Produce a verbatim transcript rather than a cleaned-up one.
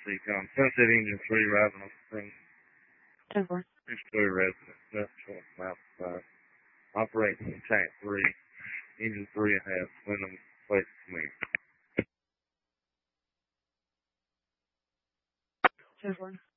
Seacom. Sunset Engine three, arriving on Spring. ten four. six two resident, left short, mouth five. Operating from tank three, engine three and a half, Wyndham, place command. ten four.